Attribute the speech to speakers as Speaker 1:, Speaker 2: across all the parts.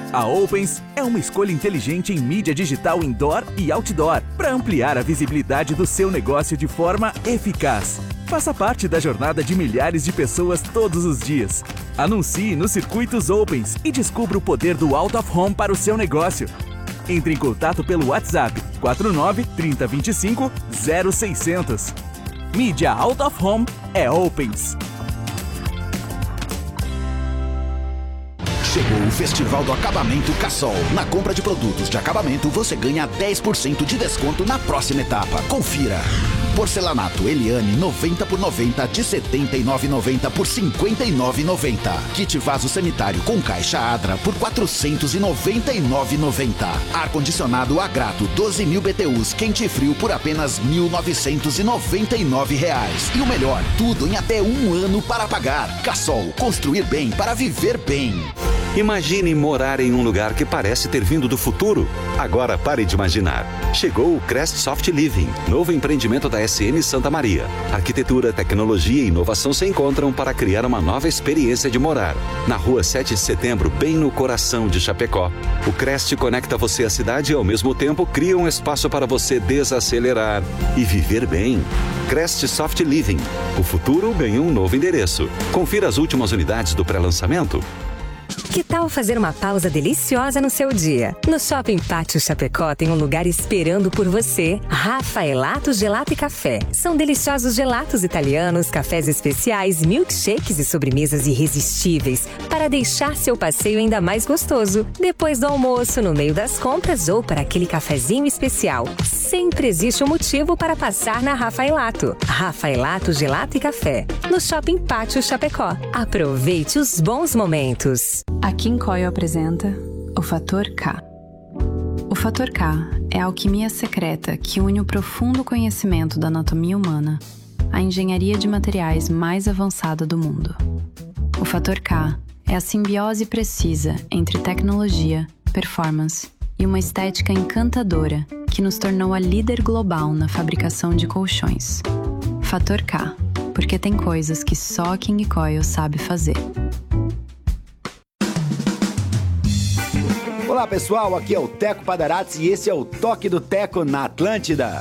Speaker 1: A Opens é uma escolha inteligente em mídia digital indoor e outdoor para ampliar a visibilidade do seu negócio de forma eficaz. Faça parte da jornada de milhares de pessoas todos os dias. Anuncie nos circuitos Opens e descubra o poder do Out of Home para o seu negócio. Entre em contato pelo WhatsApp 49 30 25 0600. Mídia Out of Home é Opens.
Speaker 2: Chegou o Festival do Acabamento Cassol. Na compra de produtos de acabamento, você ganha 10% de desconto na próxima etapa. Confira. Porcelanato Eliane 90 por 90 de R$ 79,90 por R$ 59,90. Kit vaso sanitário com caixa Adra por R$ 499,90. Ar-condicionado Agrato 12.000 BTUs quente e frio por apenas R$ 1.999. E o melhor, tudo em até 1 ano para pagar. Cassol, construir bem para viver bem.
Speaker 3: Imagine morar em um lugar que parece ter vindo do futuro. Agora pare de imaginar. Chegou o Crest Soft Living, novo empreendimento da SM Santa Maria. Arquitetura, tecnologia e inovação se encontram para criar uma nova experiência de morar. Na rua 7 de setembro, bem no coração de Chapecó. O Crest conecta você à cidade e ao mesmo tempo cria um espaço para você desacelerar e viver bem. Crest Soft Living. O futuro ganha um novo endereço. Confira as últimas unidades do pré-lançamento.
Speaker 4: Que tal fazer uma pausa deliciosa no seu dia? No Shopping Pátio Chapecó tem um lugar esperando por você. Rafaelato Gelato e Café. São deliciosos gelatos italianos, cafés especiais, milkshakes e sobremesas irresistíveis para deixar seu passeio ainda mais gostoso. Depois do almoço, no meio das compras ou para aquele cafezinho especial. Sempre existe um motivo para passar na Rafaelato. Rafaelato Gelato e Café. No Shopping Pátio Chapecó. Aproveite os bons momentos.
Speaker 5: A Kim Coyle apresenta o Fator K. O Fator K é a alquimia secreta que une o profundo conhecimento da anatomia humana à engenharia de materiais mais avançada do mundo. O Fator K é a simbiose precisa entre tecnologia, performance e uma estética encantadora que nos tornou a líder global na fabricação de colchões. Fator K, porque tem coisas que só a King Coyle sabe fazer.
Speaker 6: Olá pessoal, aqui é o Teco Padarats e esse é o Toque do Teco na Atlântida.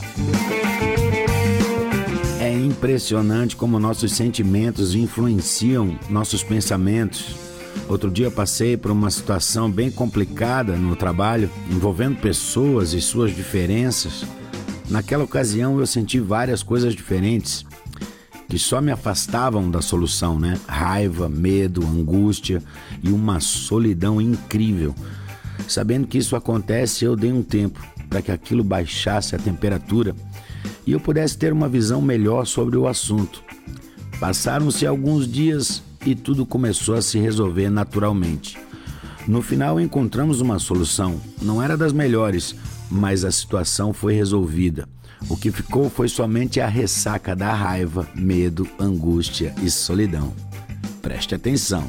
Speaker 6: É impressionante como nossos sentimentos influenciam nossos pensamentos. Outro dia passei por uma situação bem complicada no trabalho, envolvendo pessoas e suas diferenças. Naquela ocasião eu senti várias coisas diferentes que só me afastavam da solução, né? Raiva, medo, angústia e uma solidão incrível. Sabendo que isso acontece, eu dei um tempo para que aquilo baixasse a temperatura e eu pudesse ter uma visão melhor sobre o assunto. Passaram-se alguns dias e tudo começou a se resolver naturalmente. No final encontramos uma solução. Não era das melhores, mas a situação foi resolvida. O que ficou foi somente a ressaca da raiva, medo, angústia e solidão. Preste atenção.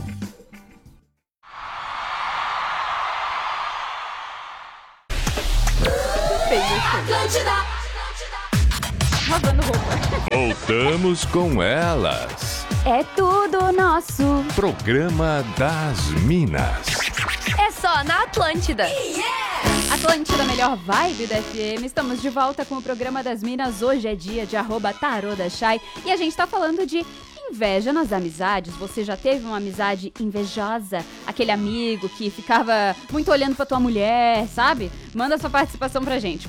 Speaker 7: Voltamos com elas.
Speaker 8: É tudo nosso.
Speaker 7: Programa das Minas.
Speaker 8: É só na Atlântida. Atlântida, melhor vibe da FM. Estamos de volta com o programa das Minas. Hoje é dia de @tarô da Chay e a gente tá falando de inveja nas amizades. Você já teve uma amizade invejosa? Aquele amigo que ficava muito olhando pra tua mulher, sabe? Manda sua participação pra gente,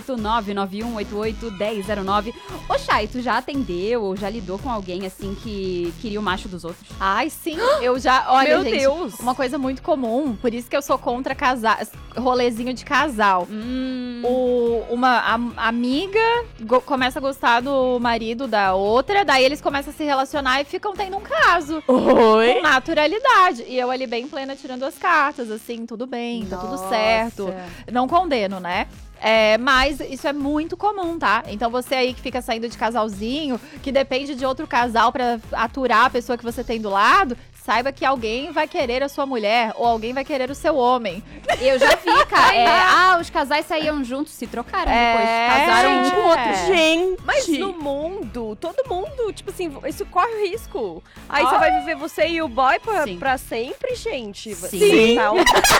Speaker 8: 48991881009. Ô Chay, tu já atendeu ou já lidou com alguém assim que queria o macho dos outros?
Speaker 9: Ai, sim, eu já, olha,
Speaker 8: Meu
Speaker 9: gente,
Speaker 8: Deus.
Speaker 9: uma coisa muito comum, por isso que eu sou contra rolezinho de casal. Uma amiga começa a gostar do marido da outra, daí eles começam a se relacionar e ficam tendo um caso.
Speaker 8: Oi?
Speaker 9: Com naturalidade. E eu ali bem plena tirando as cartas, assim, tudo bem, tá tudo certo. Não condeno, né? Mas isso é muito comum, tá? Então você aí que fica saindo de casalzinho, que depende de outro casal pra aturar a pessoa que você tem do lado, saiba que alguém vai querer a sua mulher ou alguém vai querer o seu homem.
Speaker 8: Eu já vi, cara. Os casais saíam juntos, se trocaram depois. Casaram um com o outro.
Speaker 10: Gente, mas no mundo, todo mundo, tipo assim, isso corre risco. Aí você vai viver você e o boy pra sempre, gente.
Speaker 8: Sim.
Speaker 10: Tá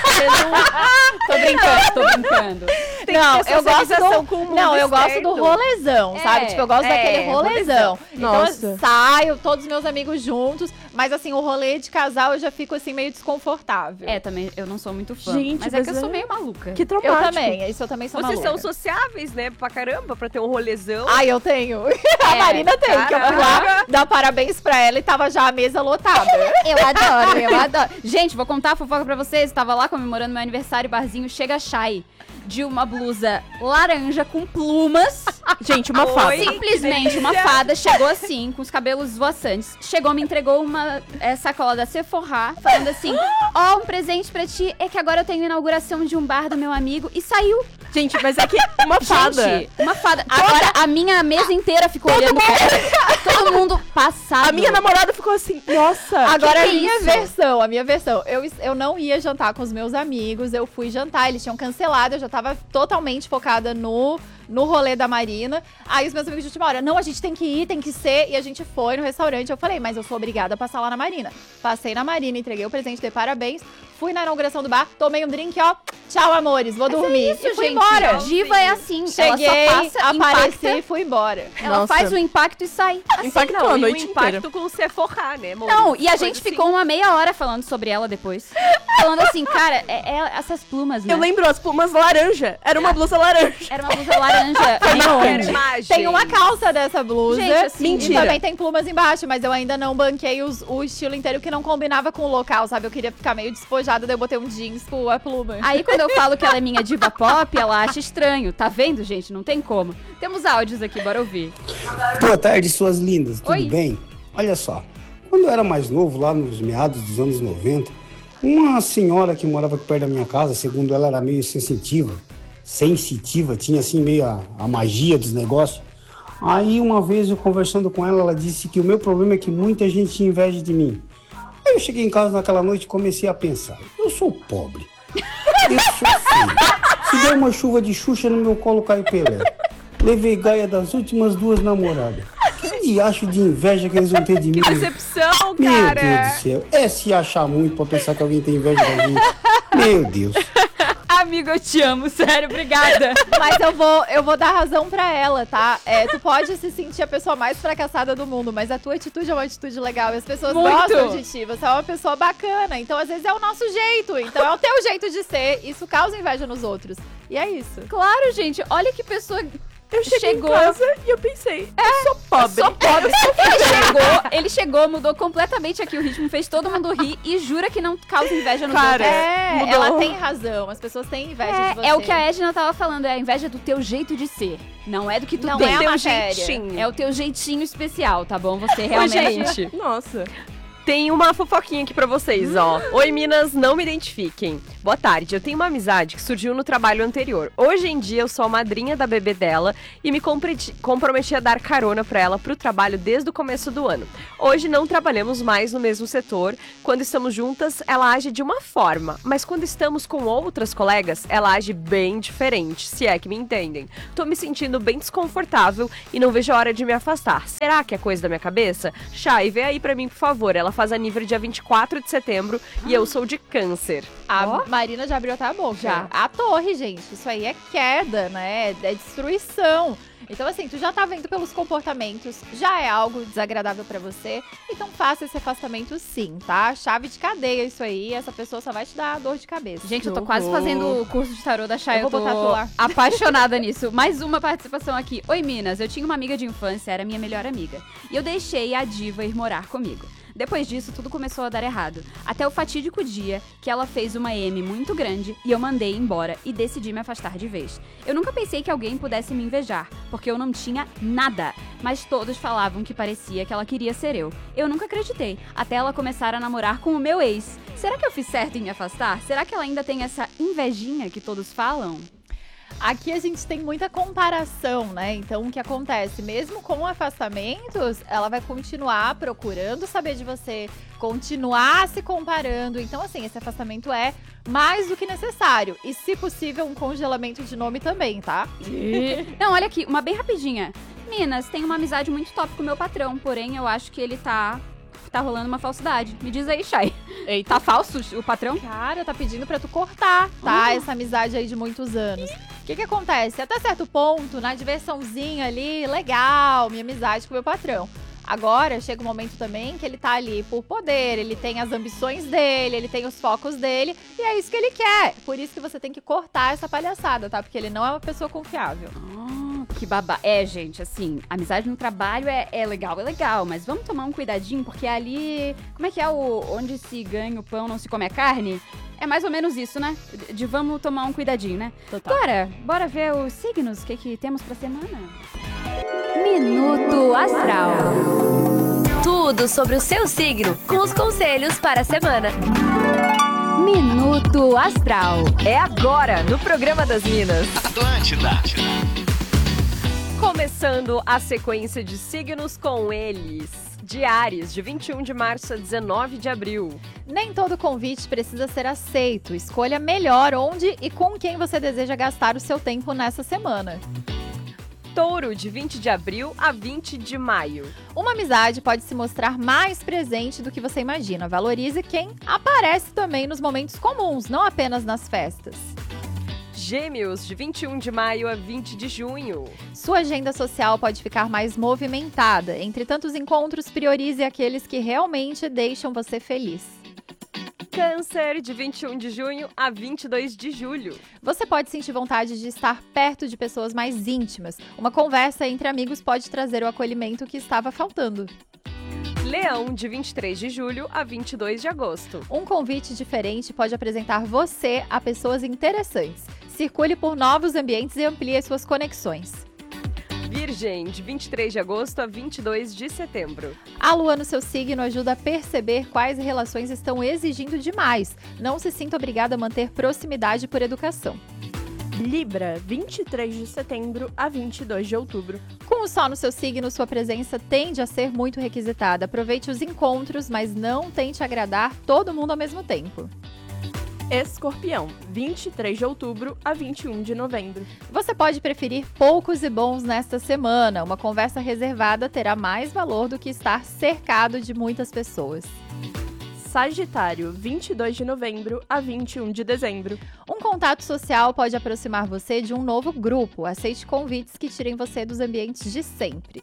Speaker 8: Tô brincando.
Speaker 9: Não, eu gosto do rolezão, sabe? Tipo, eu gosto daquele rolezão. Então, eu saio, todos os meus amigos juntos, mas assim, o rolê de casal eu já fico assim meio desconfortável.
Speaker 8: Também, eu não sou muito fã.
Speaker 10: Gente,
Speaker 8: mas é que eu sou meio maluca.
Speaker 10: Que traumático.
Speaker 9: Eu também sou maluca.
Speaker 10: Vocês são sociáveis, né, pra caramba, pra ter um rolezão.
Speaker 9: Eu tenho. A Marina tem, que eu fui lá dar parabéns pra ela e tava já a mesa lotada.
Speaker 8: Eu adoro. Gente, vou contar a fofoca pra vocês. Tava lá comemorando meu aniversário, barzinho, chega a Chay de uma blusa laranja com plumas.
Speaker 10: Gente, uma fada.
Speaker 8: Simplesmente uma fada. Chegou assim, com os cabelos voaçantes. Chegou, me entregou uma sacola da Sephora, falando assim, um presente pra ti, é que agora eu tenho a inauguração de um bar do meu amigo. E saiu.
Speaker 10: Gente, mas é que uma fada.
Speaker 8: Gente, uma fada. Agora a minha mesa inteira ficou olhando pra ela. Todo mundo passado.
Speaker 10: A minha namorada ficou assim, nossa.
Speaker 9: Agora a minha versão. Eu não ia jantar com os meus amigos, eu fui jantar, eles tinham cancelado, eu já tava totalmente focada no rolê da Marina. Aí os meus amigos de última hora, não, a gente tem que ir, tem que ser. E a gente foi no restaurante, eu falei, mas eu sou obrigada a passar lá na Marina. Passei na Marina, entreguei o presente, dei parabéns. Fui na inauguração do bar, tomei um drink, tchau, amores, vou dormir.
Speaker 8: Isso,
Speaker 9: e fui
Speaker 8: gente.
Speaker 9: embora.
Speaker 8: Diva é assim,
Speaker 9: cheguei,
Speaker 8: ela só passa,
Speaker 9: apareci
Speaker 8: impacta,
Speaker 9: e fui embora.
Speaker 8: Ela faz o impacto e sai. Assim,
Speaker 10: impactou a noite
Speaker 9: inteira.
Speaker 10: impacto com o Sephora, né, amor?
Speaker 8: Não, e a gente ficou uma meia hora falando sobre ela depois. Falando assim, cara, essas plumas, né?
Speaker 10: Eu lembro, as plumas laranja. Era uma blusa laranja.
Speaker 8: Era uma blusa laranja.
Speaker 9: Tem uma calça dessa blusa.
Speaker 8: Gente, assim,
Speaker 9: mentira. E também tem plumas embaixo, mas eu ainda não banquei o estilo inteiro que não combinava com o local, sabe? Eu queria ficar meio despojada, daí eu botei um jeans com a pluma.
Speaker 8: Aí quando eu falo que ela é minha diva pop, ela acha estranho. Tá vendo, gente? Não tem como. Temos áudios aqui, bora ouvir.
Speaker 11: Boa tarde, suas lindas. Tudo
Speaker 8: Oi.
Speaker 11: bem? Olha só. Quando eu era mais novo, lá nos meados dos anos 90, uma senhora que morava aqui perto da minha casa, segundo ela, era meio sensitiva, tinha assim meio a magia dos negócios. Aí uma vez eu conversando com ela, ela disse que o meu problema é que muita gente tinha inveja de mim. Aí eu cheguei em casa naquela noite e comecei a pensar, eu sou pobre, eu sou feio, se der uma chuva de Xuxa no meu colo cai Pelé, levei gaia das últimas 2 namoradas. Que diacho de inveja que eles vão ter de mim?
Speaker 10: Que decepção,
Speaker 11: Meu
Speaker 10: cara.
Speaker 11: Deus do céu. É se achar muito pra pensar que alguém tem inveja da gente. Meu Deus.
Speaker 8: Amigo, eu te amo, sério, obrigada.
Speaker 9: Mas eu vou dar razão pra ela, tá? Tu pode se sentir a pessoa mais fracassada do mundo, mas a tua atitude é uma atitude legal. E as pessoas gostam de ti. Você é uma pessoa bacana. Então, às vezes, é o nosso jeito. Então, é o teu jeito de ser. Isso causa inveja nos outros. E é isso.
Speaker 8: Claro, gente. Olha que pessoa...
Speaker 10: Eu cheguei em casa e eu pensei, eu sou pobre.
Speaker 8: Sou pobre. Ele chegou, mudou completamente aqui o ritmo, fez todo mundo rir e jura que não causa inveja nos outros.
Speaker 9: Ela tem razão, as pessoas têm inveja de você.
Speaker 8: É o que a Edna tava falando, é a inveja do teu jeito de ser. Não é do que tu
Speaker 9: não
Speaker 8: tem.
Speaker 9: É a
Speaker 8: teu
Speaker 9: matéria.
Speaker 8: jeitinho. É o teu jeitinho especial, tá bom? Você realmente...
Speaker 10: Gente, nossa... Tem uma fofoquinha aqui pra vocês, ó. Oi, Minas, não me identifiquem. Boa tarde, eu tenho uma amizade que surgiu no trabalho anterior. Hoje em dia eu sou a madrinha da bebê dela e me comprometi a dar carona pra ela pro trabalho desde o começo do ano. Hoje não trabalhamos mais no mesmo setor. Quando estamos juntas, ela age de uma forma, mas quando estamos com outras colegas, ela age bem diferente, se é que me entendem. Tô me sentindo bem desconfortável e não vejo a hora de me afastar. Será que é coisa da minha cabeça? Chay, vê aí pra mim, por favor. Ela faz aniversário dia 24 de setembro e eu sou de câncer.
Speaker 9: A Marina já abriu até a boca.
Speaker 8: Já.
Speaker 9: A torre, gente. Isso aí é queda, né? É destruição. Então, assim, tu já tá vendo pelos comportamentos, já é algo desagradável pra você, então faça esse afastamento sim, tá? Chave de cadeia isso aí, essa pessoa só vai te dar dor de cabeça.
Speaker 8: Gente, eu tô quase fazendo o curso de tarô da Chay, eu
Speaker 9: vou botar
Speaker 8: tô
Speaker 9: lá.
Speaker 8: apaixonada nisso. Mais uma participação aqui. Oi, Minas, eu tinha uma amiga de infância, era minha melhor amiga, e eu deixei a diva ir morar comigo. Depois disso, tudo começou a dar errado. Até o fatídico dia que ela fez uma M muito grande e eu mandei embora e decidi me afastar de vez. Eu nunca pensei que alguém pudesse me invejar, porque eu não tinha nada. Mas todos falavam que parecia que ela queria ser eu. Eu nunca acreditei, até ela começar a namorar com o meu ex. Será que eu fiz certo em me afastar? Será que ela ainda tem essa invejinha que todos falam?
Speaker 9: Aqui a gente tem muita comparação, né? Então, o que acontece? Mesmo com afastamentos, ela vai continuar procurando saber de você, continuar se comparando. Então, assim, esse afastamento é mais do que necessário. E, se possível, um congelamento de nome também, tá?
Speaker 8: Não, olha aqui, uma bem rapidinha. Minas, tem uma amizade muito top com o meu patrão, porém eu acho que ele tá rolando uma falsidade. Me diz aí, Chay.
Speaker 9: Eita.
Speaker 8: Tá falso o patrão?
Speaker 9: Cara, tá pedindo pra tu cortar, tá? Essa amizade aí de muitos anos. O que acontece? Até certo ponto, na diversãozinha ali, legal, minha amizade com o meu patrão. Agora, chega um momento também que ele tá ali por poder, ele tem as ambições dele, ele tem os focos dele, e é isso que ele quer. Por isso que você tem que cortar essa palhaçada, tá? Porque ele não é uma pessoa confiável.
Speaker 8: Que babá. É, gente, assim, amizade no trabalho é legal, mas vamos tomar um cuidadinho, porque ali, como é que é onde se ganha o pão, não se come a carne? É mais ou menos isso, né? De vamos tomar um cuidadinho, né?
Speaker 9: Total.
Speaker 8: Bora ver os signos, o que temos pra semana? Minuto Astral.
Speaker 12: Tudo sobre o seu signo, com os conselhos para a semana.
Speaker 8: Minuto Astral.
Speaker 10: É agora, no programa das Minas.
Speaker 2: Atlântida.
Speaker 10: Começando a sequência de signos com eles. De Áries, de 21 de março a 19 de abril.
Speaker 9: Nem todo convite precisa ser aceito. Escolha melhor onde e com quem você deseja gastar o seu tempo nessa semana.
Speaker 10: Touro, de 20 de abril a 20 de maio.
Speaker 9: Uma amizade pode se mostrar mais presente do que você imagina. Valorize quem aparece também nos momentos comuns, não apenas nas festas.
Speaker 10: Gêmeos, de 21 de maio a 20 de junho.
Speaker 9: Sua agenda social pode ficar mais movimentada. Entre tantos encontros, priorize aqueles que realmente deixam você feliz.
Speaker 10: Câncer, de 21 de junho a 22 de julho.
Speaker 9: Você pode sentir vontade de estar perto de pessoas mais íntimas. Uma conversa entre amigos pode trazer o acolhimento que estava faltando.
Speaker 10: Leão, de 23 de julho a 22 de agosto.
Speaker 9: Um convite diferente pode apresentar você a pessoas interessantes. Circule por novos ambientes e amplie suas conexões.
Speaker 10: Virgem, de 23 de agosto a 22 de setembro.
Speaker 9: A lua no seu signo ajuda a perceber quais relações estão exigindo demais. Não se sinta obrigada a manter proximidade por educação.
Speaker 13: Libra, 23 de setembro a 22 de outubro.
Speaker 9: Com o sol no seu signo, sua presença tende a ser muito requisitada. Aproveite os encontros, mas não tente agradar todo mundo ao mesmo tempo.
Speaker 13: Escorpião, 23 de outubro a 21 de novembro.
Speaker 9: Você pode preferir poucos e bons nesta semana. Uma conversa reservada terá mais valor do que estar cercado de muitas pessoas.
Speaker 13: Sagitário, 22 de novembro a 21 de dezembro.
Speaker 9: Um contato social pode aproximar você de um novo grupo. Aceite convites que tirem você dos ambientes de sempre.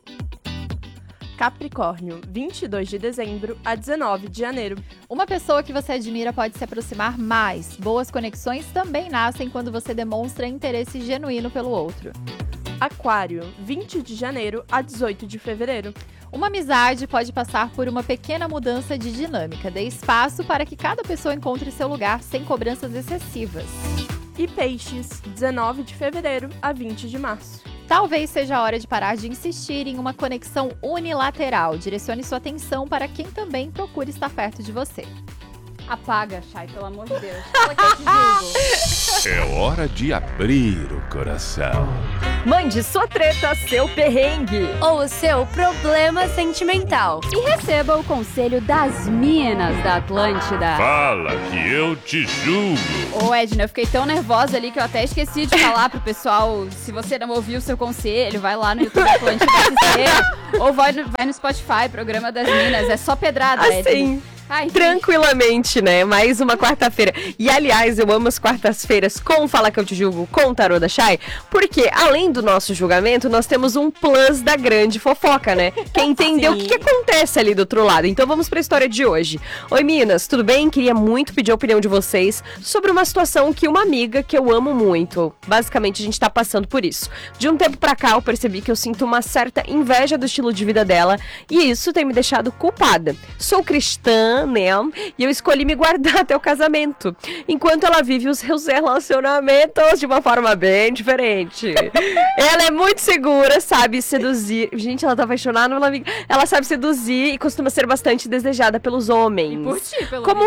Speaker 13: Capricórnio, 22 de dezembro a 19 de janeiro.
Speaker 9: Uma pessoa que você admira pode se aproximar mais. Boas conexões também nascem quando você demonstra interesse genuíno pelo outro.
Speaker 13: Aquário, 20 de janeiro a 18 de fevereiro.
Speaker 9: Uma amizade pode passar por uma pequena mudança de dinâmica. Dê espaço para que cada pessoa encontre seu lugar sem cobranças excessivas.
Speaker 13: E Peixes, 19 de fevereiro a 20 de março.
Speaker 9: Talvez seja a hora de parar de insistir em uma conexão unilateral. Direcione sua atenção para quem também procura estar perto de você.
Speaker 8: Apaga, Chay, pelo amor de Deus. Fala que eu te digo.
Speaker 7: É hora de abrir o coração.
Speaker 10: Mande sua treta, seu perrengue
Speaker 12: ou o seu problema sentimental.
Speaker 8: E receba o conselho das Minas da Atlântida.
Speaker 7: Fala que eu te julgo.
Speaker 8: Ô, Edna, eu fiquei tão nervosa ali que eu até esqueci de falar pro pessoal. Se você não ouviu o seu conselho, vai lá no YouTube Atlântida SC ou vai no Spotify, Programa das Minas. É só pedrada, Edna.
Speaker 10: Assim. Ai, tranquilamente, né? Mais uma quarta-feira. E, aliás, eu amo as quartas-feiras com Fala Que Eu Te Julgo, com o Tarô da Chay, porque, além do nosso julgamento, nós temos um plus da grande fofoca, né? Quer entender o que acontece ali do outro lado. Então, vamos pra história de hoje. Oi, Minas, tudo bem? Queria muito pedir a opinião de vocês sobre uma situação que uma amiga que eu amo muito, basicamente, a gente tá passando por isso. De um tempo pra cá, eu percebi que eu sinto uma certa inveja do estilo de vida dela, e isso tem me deixado culpada. Sou cristã, né? E eu escolhi me guardar até o casamento, enquanto ela vive os seus relacionamentos de uma forma bem diferente. Ela é muito segura, sabe seduzir. Gente, ela tá apaixonada pela amiga. Ela sabe seduzir e costuma ser bastante desejada pelos homens.
Speaker 8: E por ti, pelo
Speaker 10: Como
Speaker 8: menos.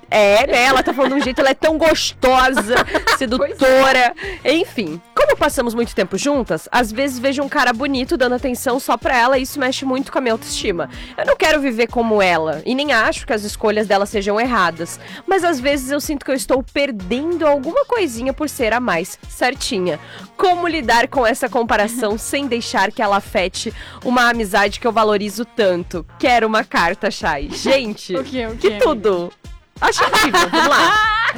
Speaker 10: É, né? Ela tá falando de um jeito, ela é tão gostosa, sedutora. Enfim, como passamos muito tempo juntas, às vezes vejo um cara bonito dando atenção só pra ela e isso mexe muito com a minha autoestima. Eu não quero viver como ela e nem acho que as escolhas dela sejam erradas. Mas às vezes eu sinto que eu estou perdendo alguma coisinha por ser a mais certinha. Como lidar com essa comparação sem deixar que ela afete uma amizade que eu valorizo tanto? Quero uma carta, Chay. Gente, que tudo! Acho incrível, vamos lá.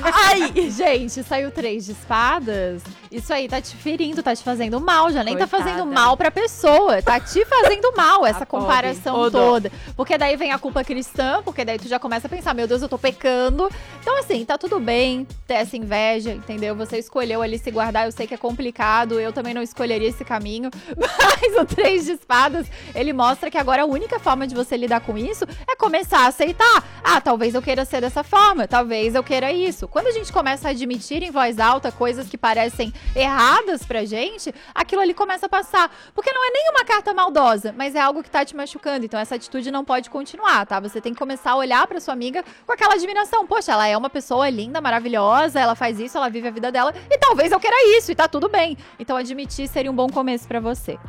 Speaker 9: Ai, gente, saiu 3 de espadas. Isso aí tá te ferindo, tá te fazendo mal. Já nem tá fazendo mal pra pessoa. Tá te fazendo mal essa comparação toda. Porque daí vem a culpa cristã, porque daí tu já começa a pensar, meu Deus, eu tô pecando. Então assim, tá tudo bem ter essa inveja, entendeu? Você escolheu ali se guardar, eu sei que é complicado. Eu também não escolheria esse caminho. Mas o 3 de espadas, ele mostra que agora a única forma de você lidar com isso é começar a aceitar. Ah, talvez eu queira ser dessa forma, talvez eu queira isso. Quando a gente começa a admitir em voz alta coisas que parecem erradas pra gente, aquilo ali começa a passar. Porque não é nem uma carta maldosa, mas é algo que tá te machucando. Então essa atitude não pode continuar, tá? Você tem que começar a olhar pra sua amiga com aquela admiração. Poxa, ela é uma pessoa linda, maravilhosa, ela faz isso, ela vive a vida dela e talvez eu queira isso e tá tudo bem. Então admitir seria um bom começo pra você.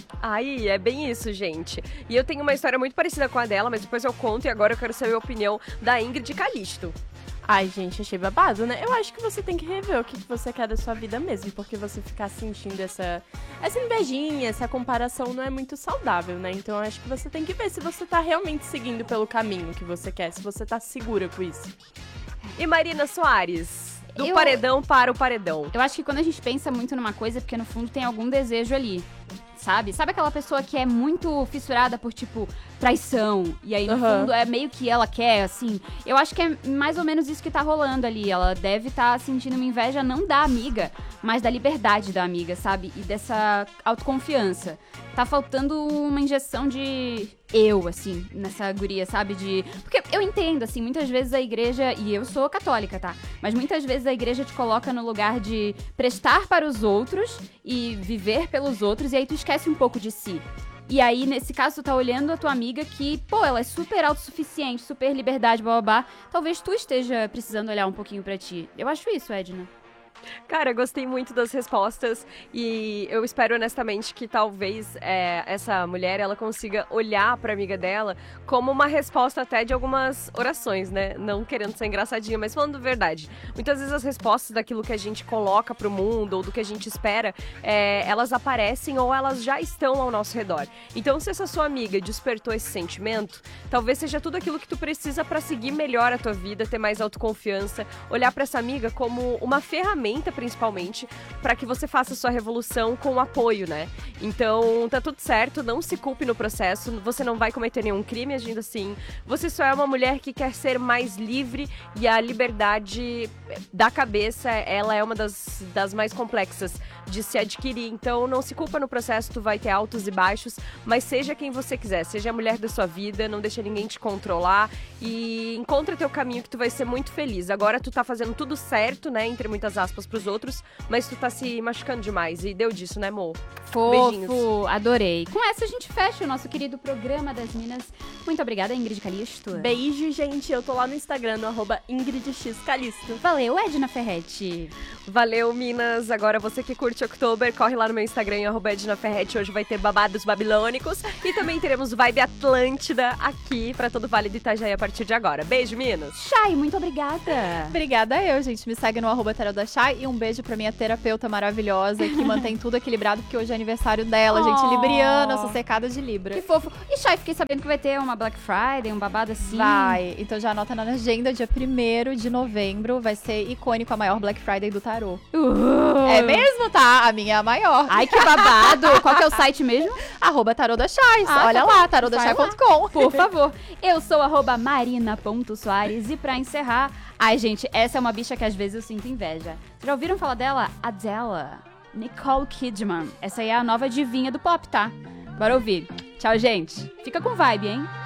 Speaker 10: Ai, é bem isso, gente. E eu tenho uma história muito parecida com a dela, mas depois eu conto e agora eu quero saber a opinião da Ingrid Calisto.
Speaker 13: Ai, gente, achei babado, né? Eu acho que você tem que rever o que você quer da sua vida mesmo, porque você ficar sentindo essa invejinha, essa comparação não é muito saudável, né? Então eu acho que você tem que ver se você tá realmente seguindo pelo caminho que você quer, se você tá segura com isso.
Speaker 10: E Marina Soares? Do paredão para o paredão.
Speaker 8: Eu acho que quando a gente pensa muito numa coisa, é porque no fundo tem algum desejo ali. Sabe? Sabe aquela pessoa que é muito fissurada por, tipo, traição? E aí, no fundo, é meio que ela quer, assim. Eu acho que é mais ou menos isso que tá rolando ali. Ela deve estar sentindo uma inveja não da amiga, mas da liberdade da amiga, sabe? E dessa autoconfiança. Tá faltando uma injeção de assim, nessa guria, sabe? Porque eu entendo, assim, muitas vezes a igreja, e eu sou católica, tá? Mas muitas vezes a igreja te coloca no lugar de prestar para os outros e viver pelos outros, e aí tu esquece um pouco de si. E aí, nesse caso, tu tá olhando a tua amiga que, pô, ela é super autossuficiente, super liberdade, blá. Talvez tu esteja precisando olhar um pouquinho pra ti. Eu acho isso, Edna.
Speaker 10: Cara, gostei muito das respostas e eu espero honestamente que talvez essa mulher, ela consiga olhar pra amiga dela como uma resposta até de algumas orações, né? Não querendo ser engraçadinha, mas falando verdade. Muitas vezes as respostas daquilo que a gente coloca pro mundo ou do que a gente espera, elas aparecem ou elas já estão ao nosso redor. Então, se essa sua amiga despertou esse sentimento, talvez seja tudo aquilo que tu precisa pra seguir melhor a tua vida, ter mais autoconfiança, olhar pra essa amiga como uma ferramenta, principalmente, para que você faça a sua revolução com apoio, né? Então, tá tudo certo, não se culpe no processo, você não vai cometer nenhum crime agindo assim. Você só é uma mulher que quer ser mais livre e a liberdade da cabeça, ela é uma das mais complexas de se adquirir. Então, não se culpa no processo, tu vai ter altos e baixos, mas seja quem você quiser, seja a mulher da sua vida, não deixa ninguém te controlar e encontra teu caminho que tu vai ser muito feliz. Agora tu tá fazendo tudo certo, né, entre muitas aspas pros outros, mas tu tá se machucando demais e deu disso, né, amor?
Speaker 8: Fofo,
Speaker 10: beijinhos.
Speaker 8: Adorei. Com essa a gente fecha o nosso querido programa das Minas. Muito obrigada, Ingrid Calisto.
Speaker 13: Beijo, gente. Eu tô lá no Instagram, no @IngridXCalisto.
Speaker 8: Valeu, Edna Ferretti.
Speaker 10: Valeu, Minas. Agora você que curte Oktober, corre lá no meu Instagram, @Edna Ferretti. Hoje vai ter babados babilônicos e também teremos Vibe Atlântida aqui pra todo o Vale do Itajaí a partir de agora. Beijo, Minas.
Speaker 8: Chay, muito obrigada.
Speaker 9: Obrigada eu, gente. Me segue no @TarodaChay e um beijo pra minha terapeuta maravilhosa que mantém tudo equilibrado, porque hoje é aniversário dela, gente. Libriana, eu sou secada de Libra.
Speaker 8: Que fofo. E Chay, fiquei sabendo que vai ter uma Black Friday, um babado assim.
Speaker 9: Vai. Então já anota na agenda, dia 1º de novembro, vai ser icônico a maior Black Friday do tarô. É mesmo, tá? A minha é a maior.
Speaker 8: Ai, que babado. Qual que é o site mesmo?
Speaker 9: @TarodaChay. Olha tá lá, tarodachai.com.
Speaker 8: Por favor. Eu sou @marina.soares e pra encerrar, ai, gente, essa é uma bicha que às vezes eu sinto inveja. Já ouviram falar dela? Adele. Nicole Kidman. Essa aí é a nova divinha do pop, tá? Bora ouvir. Tchau, gente. Fica com vibe, hein?